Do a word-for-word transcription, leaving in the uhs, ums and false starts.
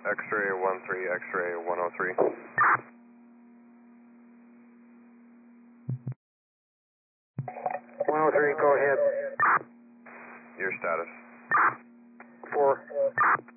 X-ray one three, X-ray one oh three. one oh three, go ahead. Your status? four.